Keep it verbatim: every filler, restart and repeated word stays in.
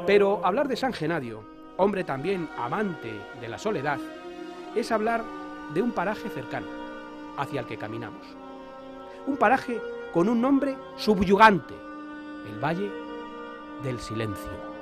Pero hablar de San Genadio, hombre también amante de la soledad, es hablar de un paraje cercano, hacia el que caminamos. Un paraje con un nombre subyugante, el Valle del Silencio.